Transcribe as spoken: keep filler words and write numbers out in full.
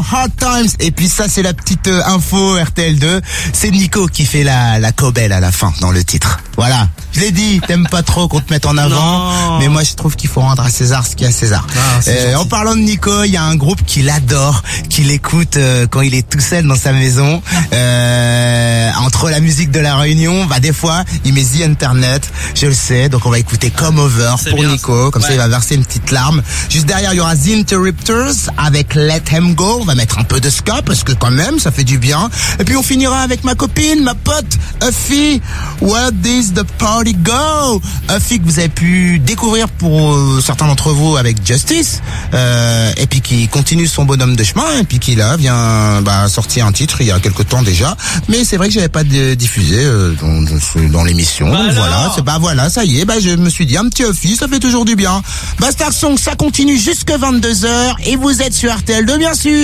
Hard Times. Et puis ça, c'est la petite euh, info R T L deux. C'est Nico qui fait la, la cobelle à la fin dans le titre. Voilà. Je l'ai dit, t'aimes pas trop qu'on te mette en avant. Non. Mais moi, je trouve qu'il faut rendre à César ce qu'il y a à César. Ah, euh, en parlant de Nico, il y a un groupe qui l'adore, qui l'écoute euh, quand il est tout seul dans sa maison. Euh, entre la musique de la Réunion, bah des fois, il met The Internet, je le sais. Donc on va écouter Come Over C'est pour bien, Nico. ça. Comme Ouais. ça, il va verser une petite larme. Juste derrière, il y aura The Interrupters avec Let Him Go. On va mettre un peu de ska parce que quand même, ça fait du bien. Et puis on finira avec ma copine, ma pote, Uffy. Where does the party go? Uffy que vous avez pu découvrir pour euh, certains d'entre vous avec Justice. Euh, et puis qui continue son bonhomme de chemin. Et puis qui là vient bah, sortir un titre il y a quelque temps déjà. Mais c'est vrai que j'avais pas de, diffusé euh, dans, dans, dans l'émission. Bah Donc voilà, alors c'est bah voilà, ça y est. Bah je me suis dit un petit Uffy, ça fait toujours du bien. Bastard Song, ça continue jusque vingt-deux heures et vous êtes sur R T L deux bien sûr.